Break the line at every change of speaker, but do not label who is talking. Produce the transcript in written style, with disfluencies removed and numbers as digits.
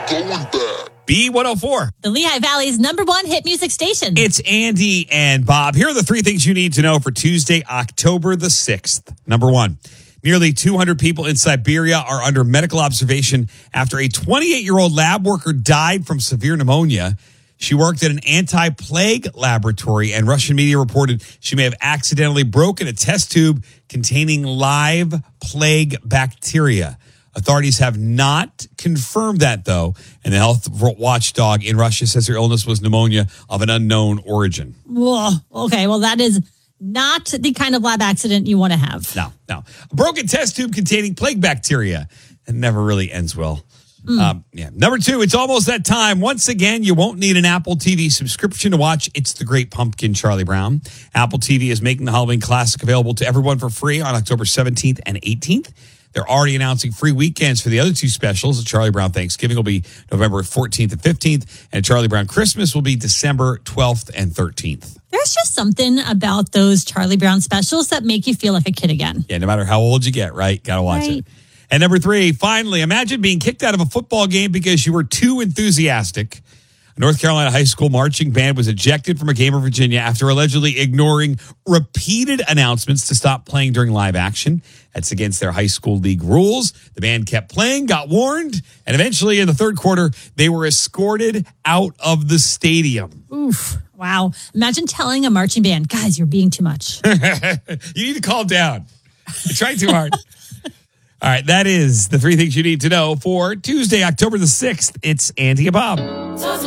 B104.
The Lehigh Valley's #1 hit music station.
It's Andy and Bob. Here are the 3 things you need to know for Tuesday, October the 6th. Number 1, nearly 200 people in Siberia are under medical observation after a 28-year-old lab worker died from severe pneumonia. She worked at an anti-plague laboratory, and Russian media reported she may have accidentally broken a test tube containing live plague bacteria. Authorities have not confirmed that, though, and the health watchdog in Russia says her illness was pneumonia of an unknown origin.
Whoa. Okay, well, that is not the kind of lab accident you want to have.
No. A broken test tube containing plague bacteria. It never really ends well. Number 2, it's almost that time. Once again, you won't need an Apple TV subscription to watch It's the Great Pumpkin, Charlie Brown. Apple TV is making the Halloween Classic available to everyone for free on October 17th and 18th. They're already announcing free weekends for the other 2 specials. The Charlie Brown Thanksgiving will be November 14th and 15th, and Charlie Brown Christmas will be December 12th and 13th.
There's just something about those Charlie Brown specials that make you feel like a kid again.
Yeah, no matter how old you get, right? Got to watch it. And number 3, finally, imagine being kicked out of a football game because you were too enthusiastic. A North Carolina high school marching band was ejected from a game in Virginia after allegedly ignoring repeated announcements to stop playing during live action. That's against their high school league rules. The band kept playing, got warned, and eventually in the third quarter, they were escorted out of the stadium.
Oof. Wow. Imagine telling a marching band, guys, you're being too much.
You need to calm down. You're trying too hard. All right, that is the 3 things you need to know for Tuesday, October the 6th. It's Andy and Bob.